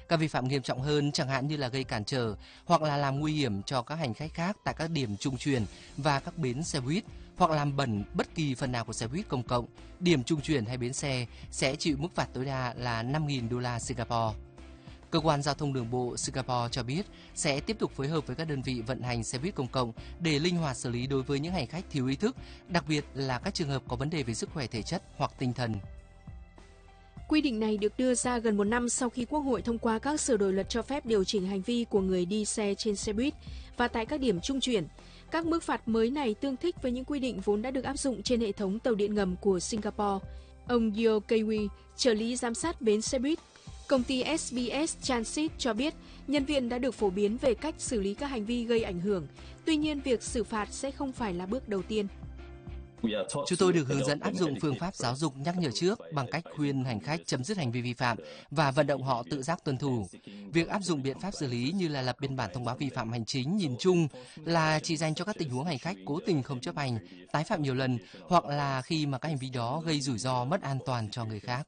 Các vi phạm nghiêm trọng hơn chẳng hạn như là gây cản trở hoặc là làm nguy hiểm cho các hành khách khác tại các điểm trung chuyển và các bến xe buýt, hoặc làm bẩn bất kỳ phần nào của xe buýt công cộng, điểm trung chuyển hay bến xe sẽ chịu mức phạt tối đa là 5.000 đô la Singapore. Cơ quan giao thông đường bộ Singapore cho biết sẽ tiếp tục phối hợp với các đơn vị vận hành xe buýt công cộng để linh hoạt xử lý đối với những hành khách thiếu ý thức, đặc biệt là các trường hợp có vấn đề về sức khỏe thể chất hoặc tinh thần. Quy định này được đưa ra gần 1 năm sau khi Quốc hội thông qua các sửa đổi luật cho phép điều chỉnh hành vi của người đi xe trên xe buýt và tại các điểm trung chuyển. Các mức phạt mới này tương thích với những quy định vốn đã được áp dụng trên hệ thống tàu điện ngầm của Singapore. Ông Yeo Kei-wee, trợ lý giám sát bến xe buýt, công ty SBS Transit cho biết nhân viên đã được phổ biến về cách xử lý các hành vi gây ảnh hưởng. Tuy nhiên, việc xử phạt sẽ không phải là bước đầu tiên. Chúng tôi được hướng dẫn áp dụng phương pháp giáo dục nhắc nhở trước bằng cách khuyên hành khách chấm dứt hành vi vi phạm và vận động họ tự giác tuân thủ. Việc áp dụng biện pháp xử lý như là lập biên bản thông báo vi phạm hành chính nhìn chung là chỉ dành cho các tình huống hành khách cố tình không chấp hành, tái phạm nhiều lần hoặc là khi mà các hành vi đó gây rủi ro mất an toàn cho người khác.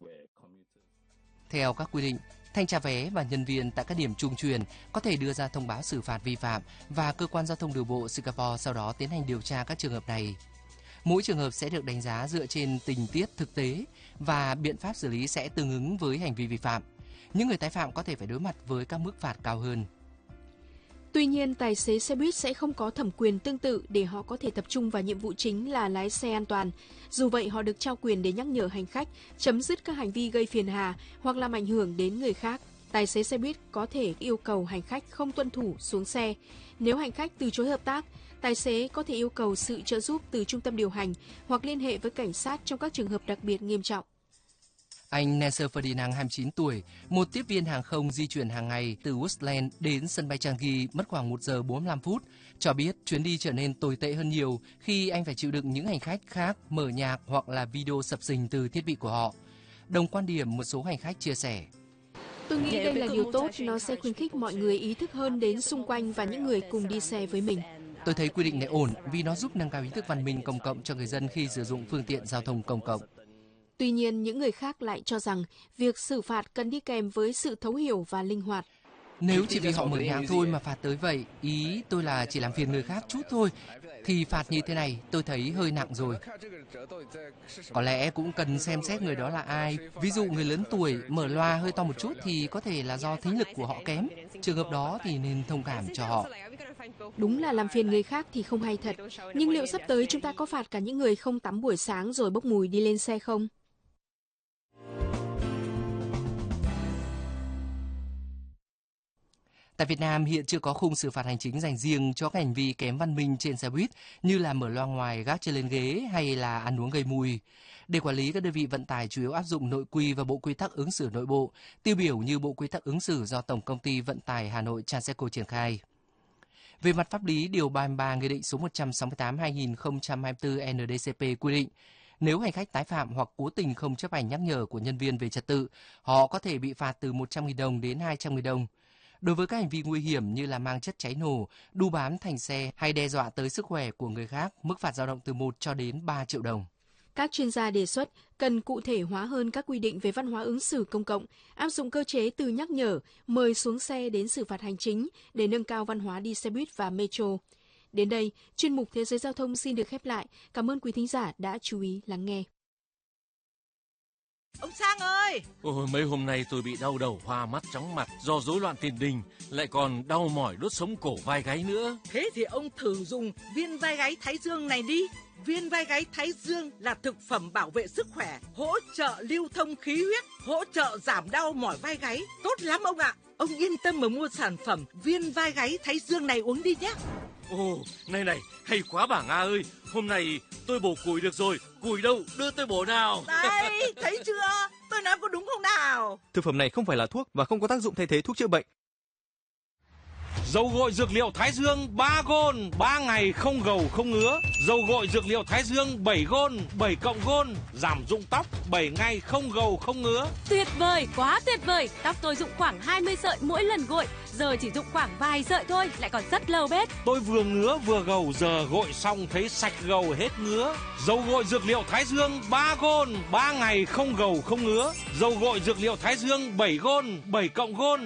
Theo các quy định, thanh tra vé và nhân viên tại các điểm trung chuyển có thể đưa ra thông báo xử phạt vi phạm và cơ quan giao thông đường bộ Singapore sau đó tiến hành điều tra các trường hợp này. Mỗi trường hợp sẽ được đánh giá dựa trên tình tiết thực tế và biện pháp xử lý sẽ tương ứng với hành vi vi phạm. Những người tái phạm có thể phải đối mặt với các mức phạt cao hơn. Tuy nhiên, tài xế xe buýt sẽ không có thẩm quyền tương tự để họ có thể tập trung vào nhiệm vụ chính là lái xe an toàn. Dù vậy, họ được trao quyền để nhắc nhở hành khách chấm dứt các hành vi gây phiền hà hoặc làm ảnh hưởng đến người khác. Tài xế xe buýt có thể yêu cầu hành khách không tuân thủ xuống xe. Nếu hành khách từ chối hợp tác, tài xế có thể yêu cầu sự trợ giúp từ trung tâm điều hành hoặc liên hệ với cảnh sát trong các trường hợp đặc biệt nghiêm trọng. Anh Nasser Ferdinand, 29 tuổi, một tiếp viên hàng không di chuyển hàng ngày từ Woodland đến sân bay Changi mất khoảng 1 giờ 45 phút, cho biết chuyến đi trở nên tồi tệ hơn nhiều khi anh phải chịu đựng những hành khách khác mở nhạc hoặc là video sập sình từ thiết bị của họ. Đồng quan điểm một số hành khách chia sẻ. Tôi nghĩ đây là điều tốt, nó sẽ khuyến khích mọi người ý thức hơn đến xung quanh và những người cùng đi xe với mình. Tôi thấy quy định này ổn vì nó giúp nâng cao ý thức văn minh công cộng cho người dân khi sử dụng phương tiện giao thông công cộng. Tuy nhiên, những người khác lại cho rằng việc xử phạt cần đi kèm với sự thấu hiểu và linh hoạt. Nếu chỉ vì họ mở nhạc thôi mà phạt tới vậy, ý tôi là chỉ làm phiền người khác chút thôi, thì phạt như thế này tôi thấy hơi nặng rồi. Có lẽ cũng cần xem xét người đó là ai. Ví dụ người lớn tuổi mở loa hơi to một chút thì có thể là do thính lực của họ kém. Trường hợp đó thì nên thông cảm cho họ. Đúng là làm phiền người khác thì không hay thật. Nhưng liệu sắp tới chúng ta có phạt cả những người không tắm buổi sáng rồi bốc mùi đi lên xe không? Tại Việt Nam hiện chưa có khung xử phạt hành chính dành riêng cho các hành vi kém văn minh trên xe buýt như là mở loa ngoài, gác chân lên ghế hay là ăn uống gây mùi. Để quản lý, các đơn vị vận tải chủ yếu áp dụng nội quy và bộ quy tắc ứng xử nội bộ, tiêu biểu như bộ quy tắc ứng xử do Tổng công ty Vận tải Hà Nội Transeco triển khai. Về mặt pháp lý, điều 33 Nghị định số 168/2024 NDCP quy định, nếu hành khách tái phạm hoặc cố tình không chấp hành nhắc nhở của nhân viên về trật tự, họ có thể bị phạt từ 100.000 đồng đến 200.000 đồng. Đối với các hành vi nguy hiểm như là mang chất cháy nổ, đu bám thành xe hay đe dọa tới sức khỏe của người khác, mức phạt dao động từ 1 cho đến 3 triệu đồng. Các chuyên gia đề xuất cần cụ thể hóa hơn các quy định về văn hóa ứng xử công cộng, áp dụng cơ chế từ nhắc nhở, mời xuống xe đến xử phạt hành chính để nâng cao văn hóa đi xe buýt và metro. Đến đây, chuyên mục Thế giới giao thông xin được khép lại. Cảm ơn quý thính giả đã chú ý lắng nghe. Ông Sang ơi! Ôi, mấy hôm nay tôi bị đau đầu, hoa mắt, chóng mặt do rối loạn tiền đình, lại còn đau mỏi đốt sống cổ vai gáy nữa. Thế thì ông thử dùng viên vai gáy Thái Dương này đi. Viên vai gáy Thái Dương là thực phẩm bảo vệ sức khỏe, hỗ trợ lưu thông khí huyết, hỗ trợ giảm đau mỏi vai gáy. Tốt lắm ông ạ! Ông yên tâm mà mua sản phẩm viên vai gáy Thái Dương này uống đi nhé. Ồ, này, hay quá bà Nga ơi. Hôm nay tôi bổ củi được rồi. Củi đâu, đưa tôi bổ nào. Đây, thấy chưa? Tôi nói có đúng không nào? Thực phẩm này không phải là thuốc và không có tác dụng thay thế thuốc chữa bệnh. Dầu gội dược liệu Thái Dương 3 gôn, 3 ngày không gầu không ngứa. Dầu gội dược liệu Thái Dương 7 gôn, 7 cộng gôn, giảm rụng tóc 7 ngày không gầu không ngứa. Tuyệt vời, quá tuyệt vời. Tóc tôi rụng khoảng 20 sợi mỗi lần gội, giờ chỉ rụng khoảng vài sợi thôi, lại còn rất lâu bết. Tôi vừa ngứa vừa gầu, giờ gội xong thấy sạch gầu hết ngứa. Dầu gội dược liệu Thái Dương 3 gôn, 3 ngày không gầu không ngứa. Dầu gội dược liệu Thái Dương 7 gôn, 7 cộng gôn.